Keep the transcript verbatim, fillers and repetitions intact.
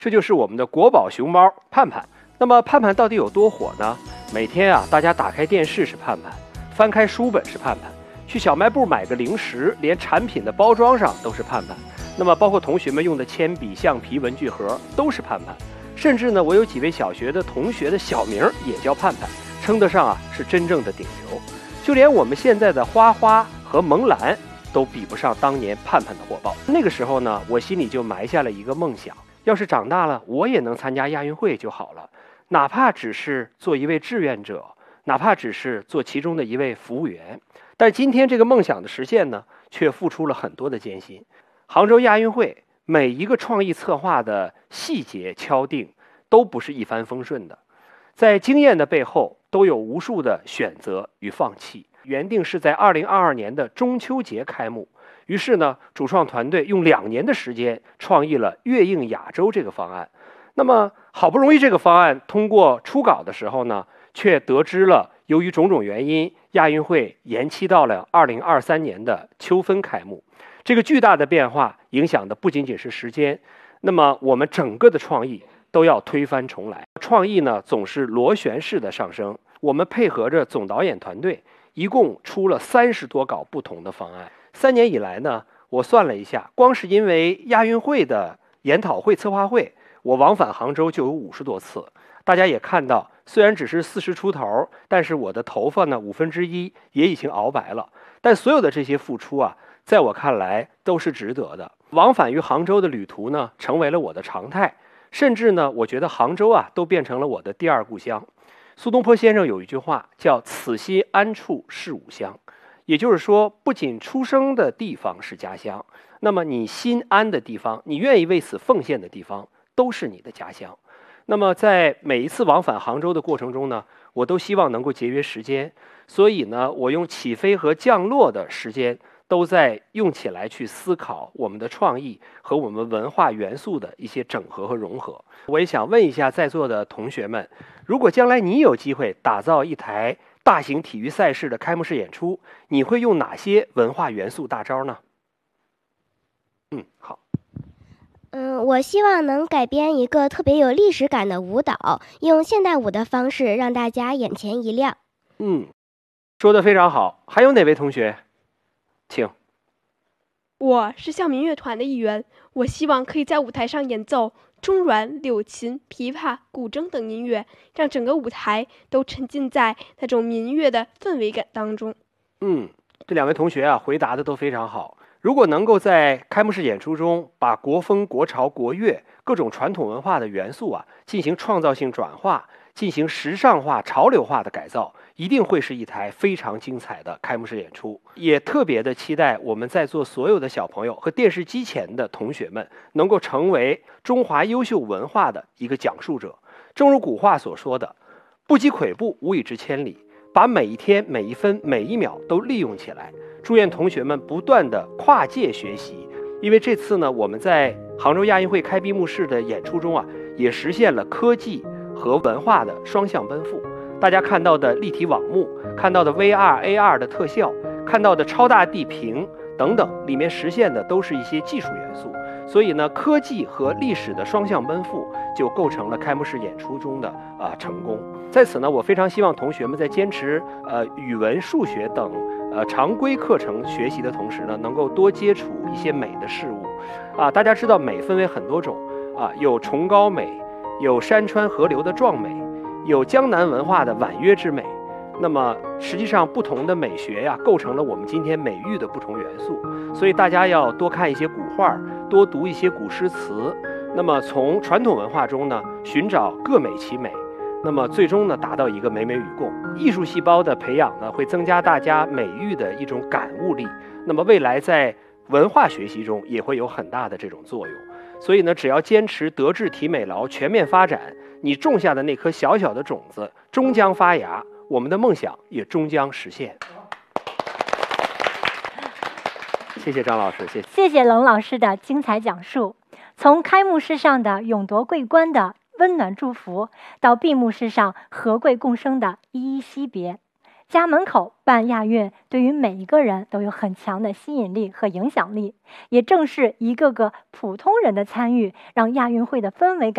这就是我们的国宝熊猫盼盼。那么盼盼到底有多火呢？每天啊，大家打开电视是盼盼，翻开书本是盼盼，去小卖部买个零食，连产品的包装上都是盼盼。那么包括同学们用的铅笔、橡皮、文具盒都是盼盼。甚至呢，我有几位小学的同学的小名也叫盼盼，称得上啊是真正的顶流。就连我们现在的花花和萌兰都比不上当年盼盼的火爆。那个时候呢，我心里就埋下了一个梦想，要是长大了，我也能参加亚运会就好了，哪怕只是做一位志愿者，哪怕只是做其中的一位服务员。但今天这个梦想的实现呢，却付出了很多的艰辛。杭州亚运会每一个创意策划的细节敲定都不是一帆风顺的，在经验的背后都有无数的选择与放弃。原定是在二零二二年的中秋节开幕，于是呢，主创团队用两年的时间创意了跃映亚洲这个方案。那么好不容易这个方案通过初稿的时候呢，却得知了由于种种原因，亚运会延期到了二零二三年的秋分开幕。这个巨大的变化影响的不仅仅是时间，那么我们整个的创意都要推翻重来。创意呢，总是螺旋式的上升。我们配合着总导演团队，一共出了三十多稿不同的方案。三年以来呢，我算了一下，光是因为亚运会的研讨会、策划会，我往返杭州就有五十多次。大家也看到，虽然只是四十出头，但是我的头发呢，五分之一也已经熬白了。但所有的这些付出啊，在我看来都是值得的。往返于杭州的旅途呢，成为了我的常态。甚至呢，我觉得杭州啊，都变成了我的第二故乡。苏东坡先生有一句话叫“此心安处是吾乡”，也就是说，不仅出生的地方是家乡，那么你心安的地方，你愿意为此奉献的地方，都是你的家乡。那么在每一次往返杭州的过程中呢，我都希望能够节约时间，所以呢，我用起飞和降落的时间都在用起来去思考我们的创意和我们文化元素的一些整合和融合。我也想问一下在座的同学们，如果将来你有机会打造一台大型体育赛事的开幕式演出，你会用哪些文化元素大招呢？嗯，好。 嗯，我希望能改编一个特别有历史感的舞蹈，用现代舞的方式让大家眼前一亮。 嗯，说得非常好。还有哪位同学？请。 我是校民乐团的一员，我希望可以在舞台上演奏中阮、柳琴、琵琶、古筝等音乐，让整个舞台都沉浸在那种民乐的氛围感当中。 嗯，这两位同学啊，回答的都非常好。如果能够在开幕式演出中把国风、国潮、国乐各种传统文化的元素啊进行创造性转化，进行时尚化、潮流化的改造，一定会是一台非常精彩的开幕式演出。也特别的期待我们在座所有的小朋友和电视机前的同学们能够成为中华优秀文化的一个讲述者。正如古话所说的，不积跬步，无以至千里。把每一天、每一分、每一秒都利用起来。祝愿同学们不断的跨界学习，因为这次呢，我们在杭州亚运会开闭幕式的演出中啊，也实现了科技和文化的双向奔赴。大家看到的立体网幕，看到的 V R、A R 的特效，看到的超大地屏等等，里面实现的都是一些技术元素。所以呢，科技和历史的双向奔赴就构成了开幕式演出中的啊、呃、成功。在此呢，我非常希望同学们在坚持呃语文、数学等呃常规课程学习的同时呢，能够多接触一些美的事物。啊，大家知道美分为很多种啊，有崇高美，有山川河流的壮美，有江南文化的婉约之美。那么实际上不同的美学呀，构成了我们今天美育的不同元素。所以大家要多看一些古画，多读一些古诗词。那么从传统文化中呢，寻找各美其美。那么最终呢，达到一个美美与共。艺术细胞的培养呢，会增加大家美育的一种感悟力。那么未来在文化学习中也会有很大的这种作用。所以呢，只要坚持德智体美劳全面发展，你种下的那颗小小的种子终将发芽，我们的梦想也终将实现。谢谢张老师，谢谢。 谢谢龙老师的精彩讲述。从开幕式上的勇夺桂冠的温暖祝福，到闭幕式上和贵共生的依依惜别，家门口办亚运对于每一个人都有很强的吸引力和影响力。也正是一个个普通人的参与，让亚运会的氛围感